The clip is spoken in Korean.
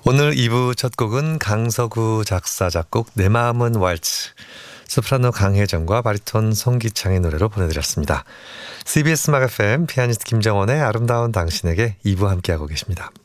오늘 2부 첫 곡은 강서구 작사 작곡 내 마음은 왈츠, 소프라노 강혜정과 바리톤 송기창의 노래로 보내드렸습니다. CBS 음악 FM 피아니스트 김정원의 아름다운 당신에게 2부 함께하고 계십니다.